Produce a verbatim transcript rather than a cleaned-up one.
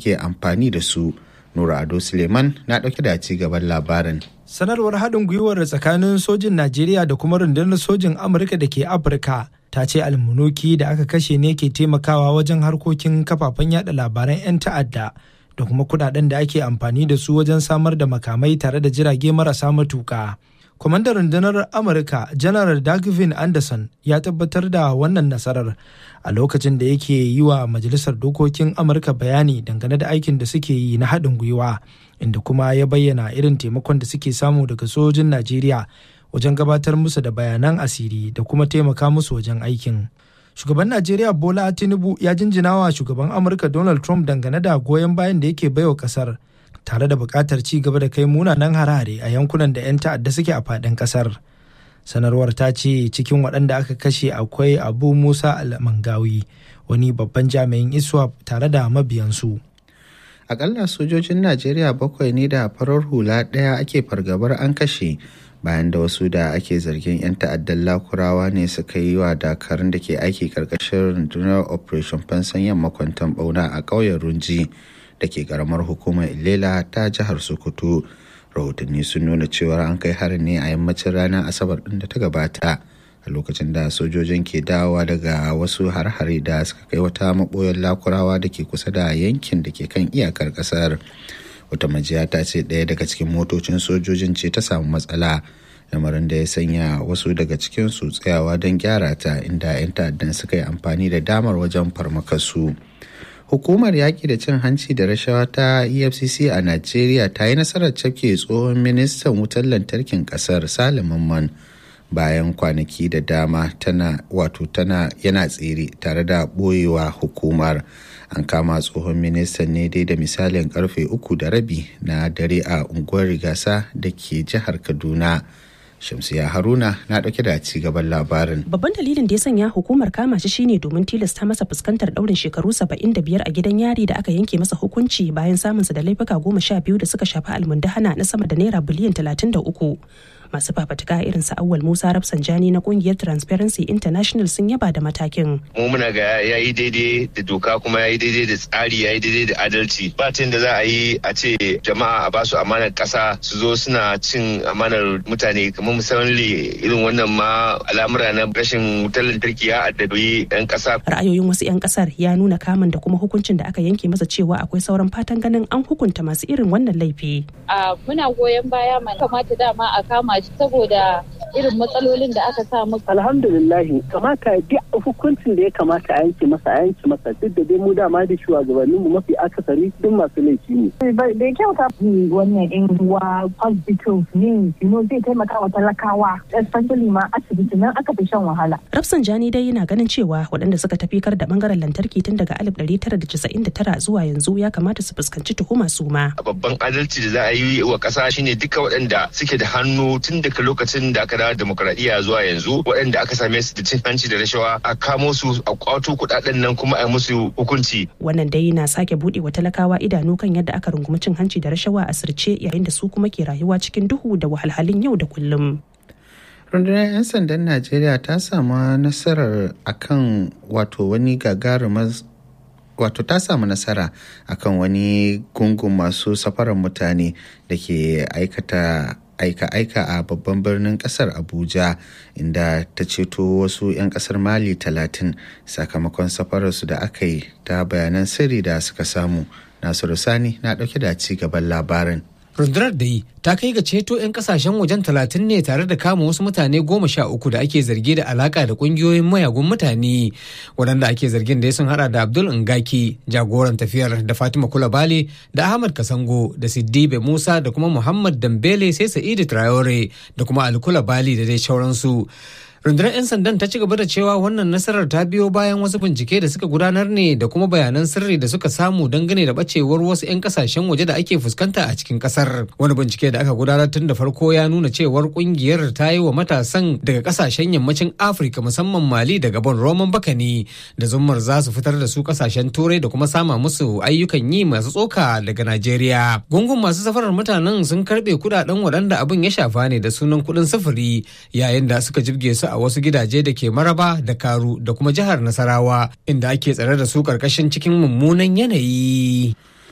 suke amfani da su. Nura Ado Suleiman na ɗauke da ci gaban labarin. Sanarwar haɗin gwiwar tsakanin sojin Najeriya da kuma rundunar sojin Amurka da ke Afirka ta ce almunuki da aka kashe ne ke taimakawa wajen harkokin kafafen yada labaran 'yan ta'adda da kuma kudaden da ake amfani da su wajen samar da makamai tare da jirage marasa matuka. Kwamandan rundunar Amurka, General Dagvin Anderson, ya tabbatar da wannan nasarar a lokacin da yake yi wa Majalisar Dokokin Amurka bayani dangane da aikin da suke yi na haɗin gwiwa, inda kuma ya bayyana irin taimakon da suke samu daga sojin Najeriya wajen gabatar musu da bayanan asiri da kuma taimaka musu wajen aikin. Shugaban Najeriya Bola Tinubu ya jinjina wa shugaban Amurka Donald Trump dangane da goyon bayan da yake baiwa kasar, tare da buƙatar ci gaba da kai munanan harare a yankunan da 'yan ta'adda suke a faɗin ƙasar. Sanarwar ta ce cikin waɗanda aka kashe akwai Abu Musa Al-Mangawi, wani babban jami'in ISWAP tare da mabiyansu. Akalla sojojin Najeriya bakwai ne da farar hula ɗaya ake fargabar an kashe bayan da wasu da ake zargin 'yan ta'addan Lakurawa ne suka yi wa dakarun da ke aiki karkashin rundunar Operation Fansan Yamma kwanton ɓauna a ƙauyen Runji da ke karamar hukumar Ilela ta jihar Sokoto. Rahotanni sun nuna cewa an kai harin ne a yammacin ranar Asabar ɗin da ta gabata a lokacin da sojojin ke dawowa daga wasu har-hare da suka kai wata maɓoyar Lakurawa da ke kusa da yankin da ke kan iyakar ƙasar. Wata majiya ta ce ɗaya daga cikin motocin sojojin ce ta samu matsala, lamarin da ya sanya wasu daga cikin su tsayawa don gyara ta, inda 'yan ta'addan suka yi amfani da damar wajen farmakarsu. Hukumar yaƙi da cin hanci da rashawa ta E F C C a Najeriya ta yi nasarar cafke tsohon ministan wutar lantarkin ƙasar Salim Mamman bayan kwanaki da dama tana wato tana yana tsere tare da ɓoyewa hukumar. An kama tsohon ministan ne dai da misalin karfe uku da rabi na dare a unguwar Rigasa da ke jihar Kaduna. Shamsiya Haruna na dauke da ci gaban labarin. Babban dalilin da ya sanya hukumar kama shi shine domin tilasta masa fuskantar daurin shekaru saba'in da biyar a gidan yari da aka yanke masa hukunci bayan samunsa da laifuka goma sha biyu da suka shafi almundahana na sama da naira biliyan talatin da uku. Masu fafatuka irin su Awwal Musa Rafsanjani na kungiyar Transparency International sun yaba da matakin. Mu muna ga yayi daidai da doka kuma yayi daidai da tsari yayi daidai da adalci. Batin da za a yi a ce jama'a a basu amanar kasa su zo suna cin amanar mutane, kamar misali irin wannan ma al'amura na rashin wutar lantarki ya addabi 'yan kasa. Ra'ayoyin wasu 'yan kasar ya nuna kamun da kuma hukuncin da aka yanke masa cewa akwai sauran fatan ganin an hukunta masu irin wannan laifi. A muna goyon baya mana kamata dama a kama saboda irin matsalolin da aka sa masa. Alhamdulillah, kamata duk hukuncin da ya kamata a yanke masa a yanke masa, duk da dai mu dama da shugabannin mu mafi akasari duk masu laifi ne. Da kyauta wannan in wa hospitals ne, you know, zai taimaka wa talakawa, especially ma asibiti nan aka fi shan wahala. Rafsanjani dai yana ganin cewa waɗanda suka tafi kar da bangaren lantarki tun daga alif ɗari tara da casa'in da tara zuwa yanzu ya kamata su fuskanci tuhuma su ma. Babban adalci da za a yi wa ƙasa shine duka waɗanda suke da hannu tun daga lokacin da aka dawo demokradiyya zuwa yanzu, waɗanda aka same su da cin hanci da rashawa a kamo su a kwato kuɗaɗen nan kuma a musu hukunci. Wannan dai na sake buɗe wa talakawa idanu kan yadda aka rungumi cin hanci da rashawa a sirce, yayin da su kuma ke rayuwa cikin duhu da wahalhalun yau da kullum. Rundunar 'yan sandan Najeriya ta samu nasarar akan wato wani gagarumar wato ta samu nasara akan wani gungun masu safarar mutane da ke aikata aika-aika a babban birnin kasar Abuja, inda ta ceto wasu 'yan kasar Mali talatin sakamakon safararsu da aka yi ta bayanan sirri da suka samu. Nasiru Sani na dauke da ci gaban labarin. Rundunar da yi ta kai ga ceto 'yan kasashen wajen talatin ne tare da kama wasu mutane goma sha uku da ake zargi da alaka da kungiyoyin mayagun mutane, waɗanda ake zargin da sun hada da Abdul Ngaki jagoran tafiyar, da Fatima Kulabali, da Ahmad Kasango, da Siddibe Musa, da kuma Muhammad Dambele, sai Sa'idu Traore da kuma Ali Kulabali da dai sauransu. Rundunar 'yan sandan ta ci gaba da cewa wannan nasarar ta biyo bayan wasu bincike da suka gudanar ne da kuma bayanan sirri da suka samu dangane da bacewar wasu 'yan kasashen waje da ake fuskanta a cikin kasar. Wani bincike da aka gudanar tun da farko ya nuna cewar kungiyar ta yi wa matasan daga kasashen yammacin Afirka musamman Mali da Gabon roman baka ne da zummar za su fitar da su kasashen Turai da kuma sama musu ayyukan yi masu tsoka daga Najeriya. Gungun masu safarar mutanen sun karbe kudaden waɗanda abin ya shafa ne da sunan kuɗin sufuri, yayin da suka jibge su a wasu gidaje da ke Maraba da Karu da kuma jihar Nasarawa, inda ake tsare da su karkashin cikin mummunan yanayi.